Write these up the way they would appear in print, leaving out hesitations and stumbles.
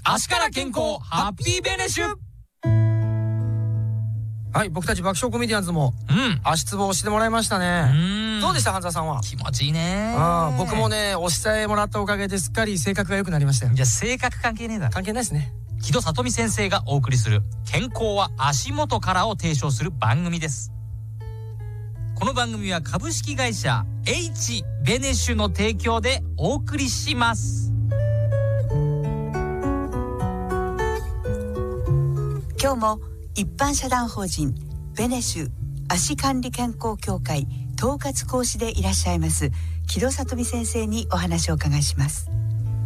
足から健康ハッピーベネシュ。 はい、僕たち爆笑コメディアンズも足つぼをしてもらいましたね。どうでした半沢さんは？ 気持ちいいね。 僕もね押してもらったおかげですっかり性格が良くなりましたよ。 じゃあ性格関係ねえだろ。 関係ないですね。 木戸里美先生がお送りする健康は足元からを提唱する番組です。この番組は株式会社 H ベネシュの提供でお送りします。 今日も一般社団法人ベネシュ足管理健康協会統括講師でいらっしゃいます木戸里美先生にお話をお伺いします。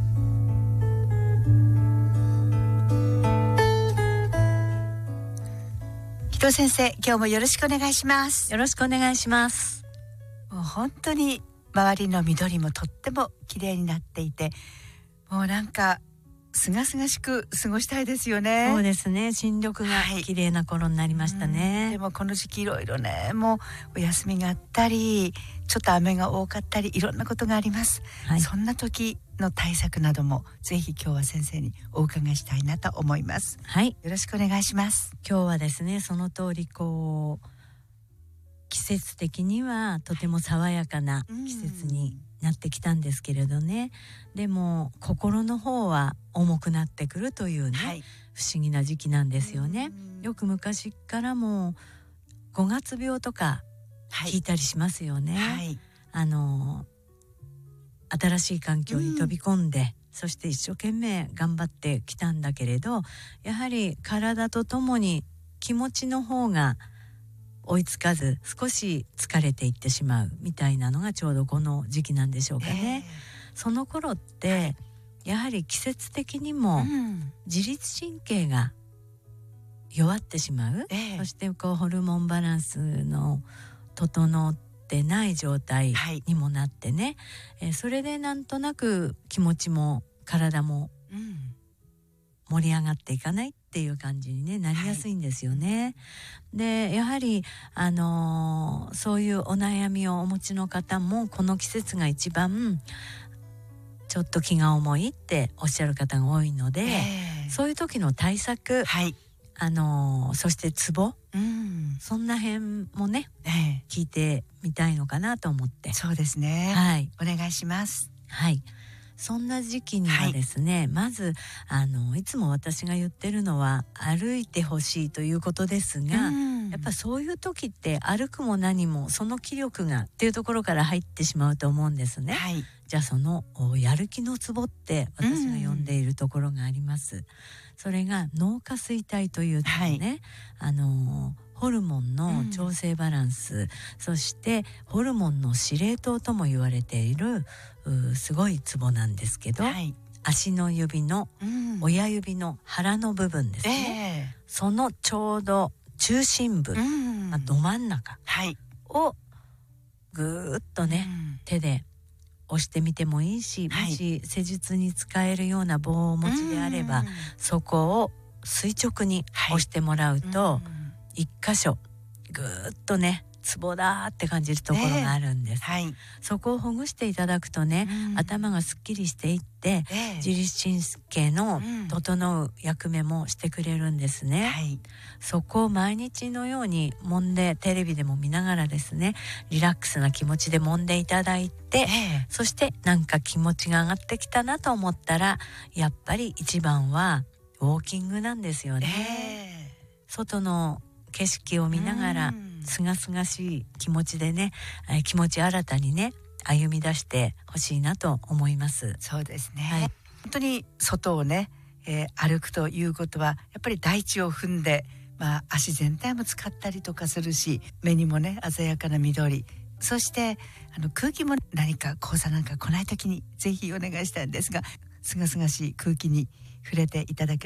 木戸先生、今日もよろしくお願いします。 よろしくお願いします。 もう本当に周りの緑もとっても綺麗になっていて、もうなんかすがすがしく過ごしたいですよね。 そうですね、新緑が綺麗な頃になりましたね。 でもこの時期いろいろね、もうお休みがあったりちょっと雨が多かったりいろんなことがあります、そんな時の対策などもぜひ今日は先生にお伺いしたいなと思います。 はい、 よろしくお願いします。 今日はですね、その通り季節的にはとても爽やかな季節になってきたんですけれどね、でも心の方は重くなってくるというね、不思議な時期なんですよね。よく昔からも5月病とか聞いたりしますよね。新しい環境に飛び込んで、そして一生懸命頑張ってきたんだけれど、やはり体とともに気持ちの方が追いつかず少し疲れていってしまうみたいなのがちょうどこの時期なんでしょうかね。その頃って、やはり季節的にも自律神経が弱ってしまう、そしてホルモンバランスの整ってない状態にもなってね、それでなんとなく気持ちも体も盛り上がっていかないっていう感じに、なりやすいんですよね。でやはり、そういうお悩みをお持ちの方もこの季節が一番ちょっと気が重いっておっしゃる方が多いので、そういう時の対策、そしてツボ、そんな辺もね、聞いてみたいのかなと思って。 そうですね、お願いします。 そんな時期にはですね、まずいつも私が言ってるのは歩いてほしいということですが、やっぱそういう時って歩くも何もその気力がっていうところから入ってしまうと思うんですね。じゃあそのやる気のツボって私が呼んでいるところがあります。それが脳下垂体というね、ホルモンの調整バランス、そしてホルモンの司令塔とも言われているすごいツボなんですけど、足の指の親指の腹の部分ですね、そのちょうど中心部、ど真ん中をぐーっとね、手で押してみてもいいし、もし施術に使えるような棒をお持ちであれば、そこを垂直に押してもらうと、一箇所ぐーっとねツボだって感じるところがあるんです、そこをほぐしていただくとね、頭がすっきりしていって、自律神経の整う役目もしてくれるんですね、そこを毎日のように揉んで、テレビでも見ながらですね、リラックスな気持ちで揉んでいただいて、そしてなんか気持ちが上がってきたなと思ったら、やっぱり一番はウォーキングなんですよね、外の景色を見ながらすがすがしい気持ちでね、気持ち新たにね歩み出してほしいなと思います。 そうですね、本当に外をね、歩くということはやっぱり大地を踏んで、足全体も使ったりとかするし、目にもね鮮やかな緑、そして空気も何か黄砂なんか来ない時にぜひお願いしたいんですが、すがすがしい空気に触れていただけ